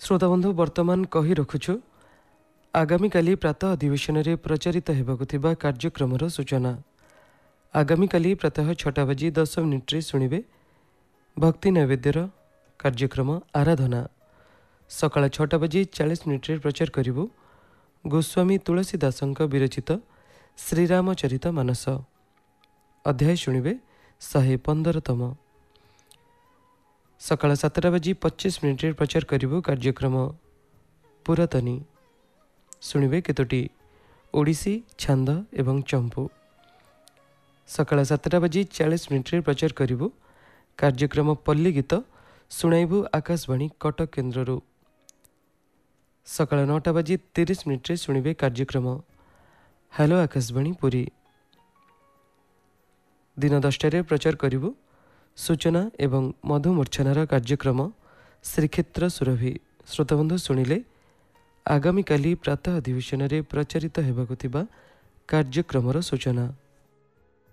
श्रोताबंधु वर्तमान कही रखुछु आगामी काली प्रातः अधिवेशन में प्रचारित होगा कार्यक्रम सूचना। आगामी काली प्रातः 6:10 शुणिबे भक्ति नैवेद्यर कार्यक्रम आराधना। सकाळ 6:40 प्रचार करिबु गोस्वामी तुलसीदासଙ୍କ विरचित श्रीरामचरित मानस अध्याय शुणिबे 115तम। सकाळ 7:25 प्रचार करिबु कार्यक्रम पुरातनी शुणिबे केतोटी ओडिसी छांद एवं चंपू। सकाळ 7:40 प्रचार करिबु कार्यक्रम पल्ली गीत शुणाइबु आकाशवाणी कटक केन्द्ररू। सकाळ 9:30 शुणिबे कार्यक्रम हेलो आकाशवाणी पुरी। दिन 10टारे प्रचार करिबु सूचना एवं मधुमूर्छनार कार्यक्रम श्रीक्षेत्र सुरभि। श्रोताबंधु शुणिले आगामी काली प्रातः अधिवेशन में प्रचारित होगा कार्यक्रम सूचना।